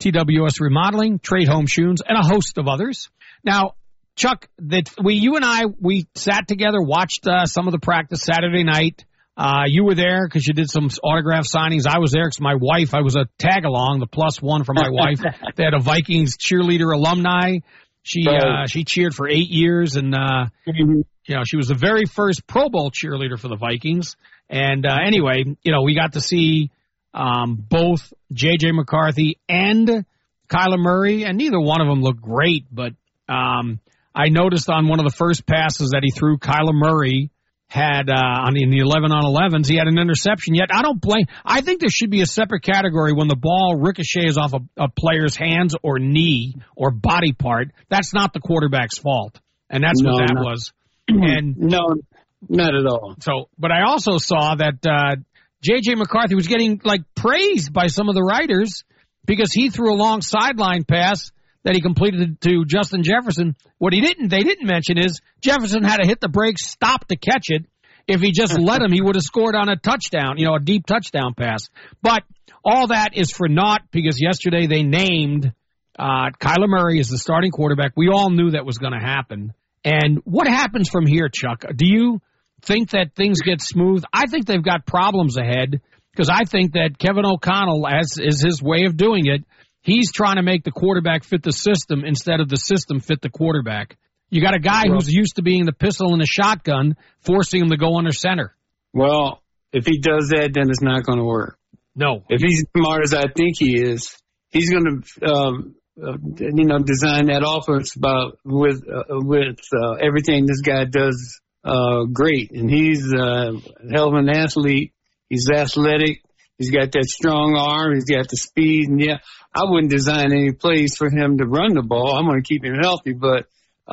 TWS Remodeling, Trade Home Shoes, and a host of others. Now, Chuck, you and I sat together, watched some of the practice Saturday night. You were there because you did some autograph signings. I was there because my wife, I was a tag-along, the +1 for my wife. They had a Vikings cheerleader alumni. She cheered for 8 years, and she was the very first Pro Bowl cheerleader for the Vikings. And anyway, we got to see both J.J. McCarthy and Kyler Murray, and neither one of them looked great, but I noticed on one of the first passes that he threw, Kyler Murray had in the 11-on-11s, he had an interception. Yet I think there should be a separate category when the ball ricochets off a player's hands or knee or body part. That's not the quarterback's fault, and that's what that was. And no, not at all. So, but I also saw that J.J. McCarthy was getting praised by some of the writers because he threw a long sideline pass that he completed to Justin Jefferson. What they didn't mention is Jefferson had to hit the brakes, stop to catch it. If he just let him, he would have scored on a touchdown, a deep touchdown pass. But all that is for naught because yesterday they named Kyler Murray as the starting quarterback. We all knew that was going to happen. And what happens from here, Chuck? Do you think that things get smooth? I think they've got problems ahead because I think that Kevin O'Connell, as is his way of doing it, he's trying to make the quarterback fit the system instead of the system fit the quarterback. You got a guy who's used to being the pistol and the shotgun, forcing him to go under center. Well, if he does that, then it's not going to work. No. If he's as smart as I think he is, he's going to, design that offense with everything this guy does great. And he's a hell of an athlete. He's athletic. He's got that strong arm. He's got the speed. And, I wouldn't design any plays for him to run the ball. I'm going to keep him healthy. But,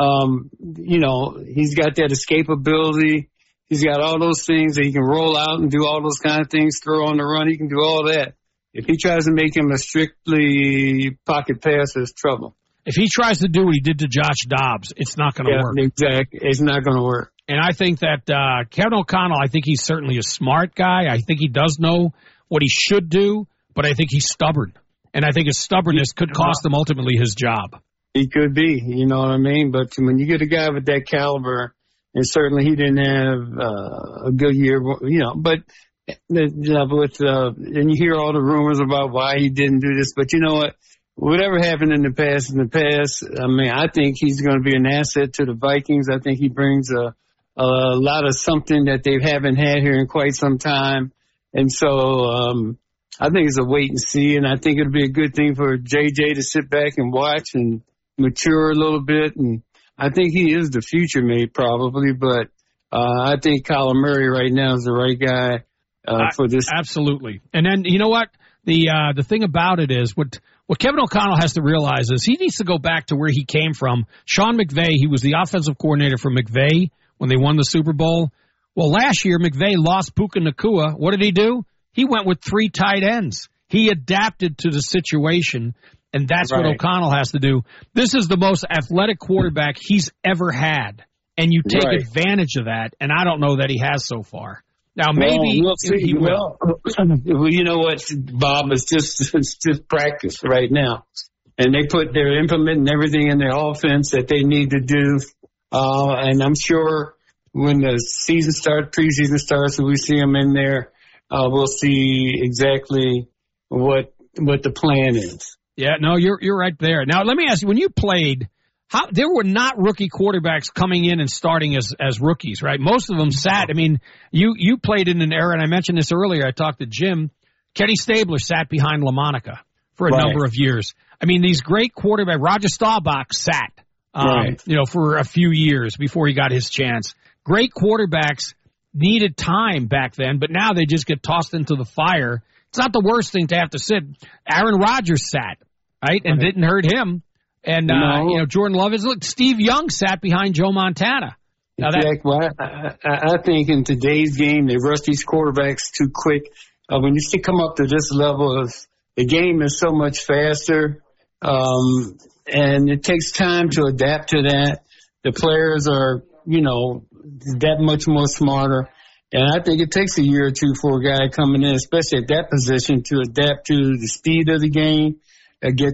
he's got that escapability. He's got all those things that he can roll out and do all those kind of things, throw on the run. He can do all that. If he tries to make him a strictly pocket passer, it's trouble. If he tries to do what he did to Josh Dobbs, it's not going to work. Exactly. It's not going to work. And I think that Kevin O'Connell, I think he's certainly a smart guy. I think he does know what he should do, but I think he's stubborn. And I think his stubbornness could cost him ultimately his job. He could be, you know what I mean? But when you get a guy with that caliber, and certainly he didn't have a good year, but and you hear all the rumors about why he didn't do this. But you know what? Whatever happened in the past, I think he's going to be an asset to the Vikings. I think he brings a lot of something that they haven't had here in quite some time. And so I think it's a wait and see, and I think it'll be a good thing for JJ to sit back and watch and mature a little bit. And I think he is the future mate probably, but I think Kyler Murray right now is the right guy for this. Absolutely. And then you know what? The thing about it is what Kevin O'Connell has to realize is he needs to go back to where he came from. Sean McVay, he was the offensive coordinator for McVay when they won the Super Bowl. Well, last year, McVay lost Puka Nacua. What did he do? He went with 3 tight ends. He adapted to the situation, and that's what O'Connell has to do. This is the most athletic quarterback he's ever had, and you take advantage of that, and I don't know that he has so far. Now, maybe he will. Well, you know what, Bob, it's just practice right now. And they're implementing everything in their offense that they need to do. And I'm sure when the season starts, preseason starts, and we see them in there, we'll see exactly what the plan is. Yeah, no, you're right there. Now, let me ask you, when you played, there were not rookie quarterbacks coming in and starting as rookies, right? Most of them sat. I mean, you played in an era, and I mentioned this earlier. I talked to Jim. Kenny Stabler sat behind LaMonica for a number of years. I mean, these great quarterbacks. Roger Staubach sat, for a few years before he got his chance. Great quarterbacks needed time back then, but now they just get tossed into the fire. It's not the worst thing to have to sit. Aaron Rodgers sat, right, and didn't hurt him. And, Jordan Love is, look, Steve Young sat behind Joe Montana. Now I think in today's game, they rush these quarterbacks too quick. When you come up to this level, the game is so much faster, and it takes time to adapt to that. The players are, that much more smarter. And I think it takes a year or two for a guy coming in, especially at that position, to adapt to the speed of the game, get